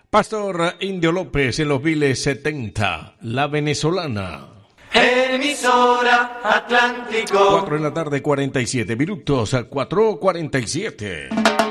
Pastor Indio López en los Viles 70, La Venezolana. Emisora Atlántico. 4 de la tarde, 47 minutos, 4:47.